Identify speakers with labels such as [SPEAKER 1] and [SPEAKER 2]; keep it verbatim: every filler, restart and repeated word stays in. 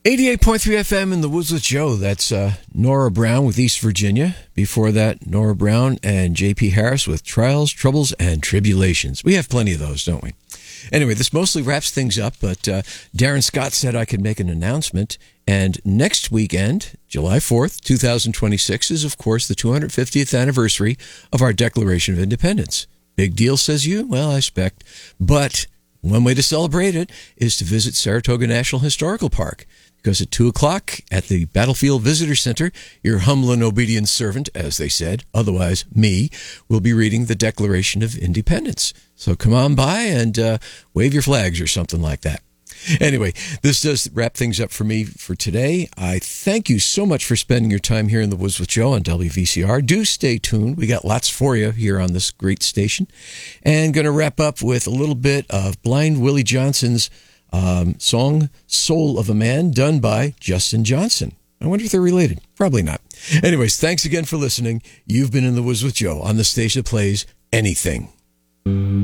[SPEAKER 1] eighty-eight point three F M in the Woods with Joe. That's uh, Nora Brown with East Virginia. Before that, Nora Brown and J P Harris with Trials, Troubles, and Tribulations. We have plenty of those, don't we? Anyway, this mostly wraps things up, but uh, Darren Scott said I could make an announcement. And next weekend, July fourth, twenty twenty-six, is, of course, the two hundred fiftieth anniversary of our Declaration of Independence. Big deal, says you? Well, I expect. But one way to celebrate it is to visit Saratoga National Historical Park. Because at two o'clock at the Battlefield Visitor Center, your humble and obedient servant, as they said, otherwise me, will be reading the Declaration of Independence. So come on by and uh, wave your flags or something like that. Anyway, this does wrap things up for me for today. I thank you so much for spending your time here in the Woods with Joe on W V C R. Do stay tuned. We got lots for you here on this great station. And going to wrap up with a little bit of Blind Willie Johnson's Um, song Soul of a Man, done by Justin Johnson. I wonder if they're related. Probably not. Anyways, thanks again for listening. You've been in the Woods with Joe on the station that plays anything.